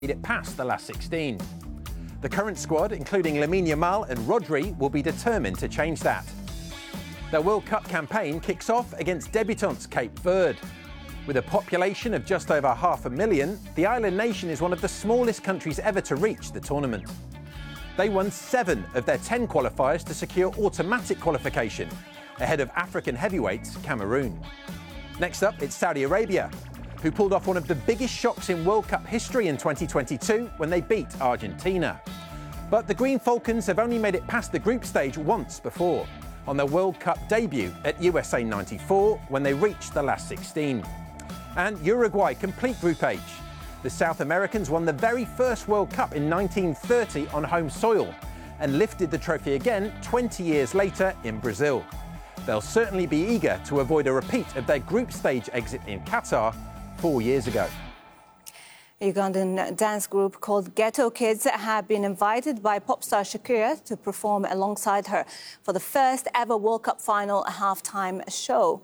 made it past the last 16. The current squad, including Lamine Yamal and Rodri, will be determined to change that. Their World Cup campaign kicks off against debutants Cape Verde. With a population of just over 500,000, the island nation is one of the smallest countries ever to reach the tournament. They won 7 of their 10 qualifiers to secure automatic qualification, ahead of African heavyweights Cameroon. Next up, it's Saudi Arabia, who pulled off one of the biggest shocks in World Cup history in 2022 when they beat Argentina. But the Green Falcons have only made it past the group stage once before, on their World Cup debut at USA 94 when they reached the last 16. And Uruguay complete Group H. The South Americans won the very first World Cup in 1930 on home soil and lifted the trophy again 20 years later in Brazil. They'll certainly be eager to avoid a repeat of their group stage exit in Qatar 4 years ago. A Ugandan dance group called Ghetto Kids have been invited by pop star Shakira to perform alongside her for the first ever World Cup final halftime show.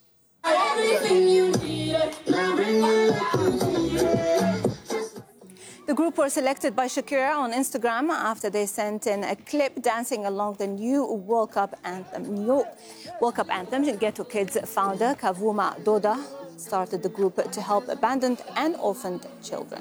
The group were selected by Shakira on Instagram after they sent in a clip dancing along the new World Cup anthem. Ghetto Kids founder Kavuma Doda started the group to help abandoned and orphaned children.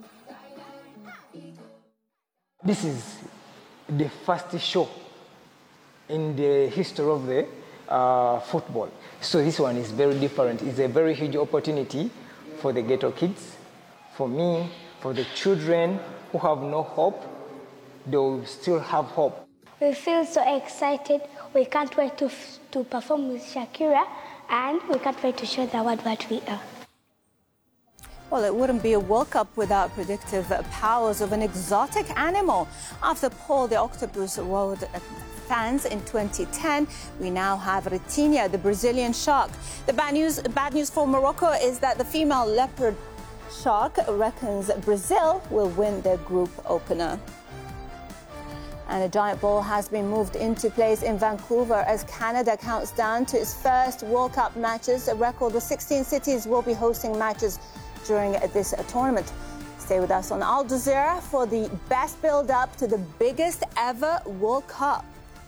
This is the first show in the history of the football. So this one is very different. It's a very huge opportunity for the Ghetto Kids, for me, for the children who have no hope. They will still have hope. We feel so excited. We can't wait to perform with Shakira, and we can't wait to show the world what we are. Well, it wouldn't be a World Cup without predictive powers of an exotic animal. After Paul the octopus rode fans in 2010, we now have Retinia, the Brazilian shark. The bad news for Morocco is that the female leopard shark reckons Brazil will win their group opener. And a giant ball has been moved into place in Vancouver as Canada counts down to its first World Cup matches. A record of 16 cities will be hosting matches during this tournament. Stay with us on Al Jazeera for the best build-up to the biggest ever World Cup.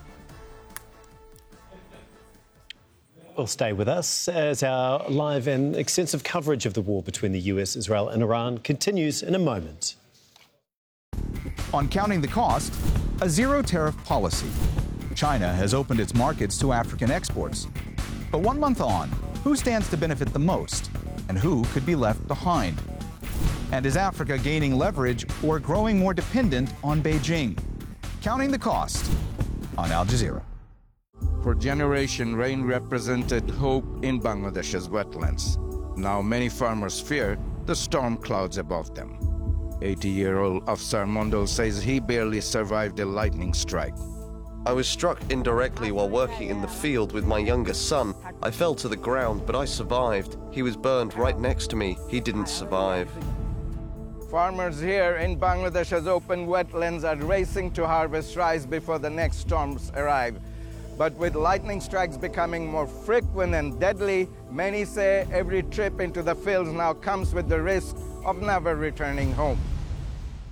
Well, stay with us as our live and extensive coverage of the war between the US, Israel and Iran continues in a moment. On counting the cost, a zero-tariff policy. China has opened its markets to African exports. But 1 month on, who stands to benefit the most and who could be left behind? And is Africa gaining leverage or growing more dependent on Beijing? Counting the cost on Al Jazeera. For generations, rain represented hope in Bangladesh's wetlands. Now many farmers fear the storm clouds above them. 80-year-old Afsar Mondal says he barely survived a lightning strike. I was struck indirectly while working in the field with my youngest son. I fell to the ground, but I survived. He was burned right next to me. He didn't survive. Farmers here in Bangladesh's open wetlands are racing to harvest rice before the next storms arrive. But with lightning strikes becoming more frequent and deadly, many say every trip into the fields now comes with the risk of never returning home.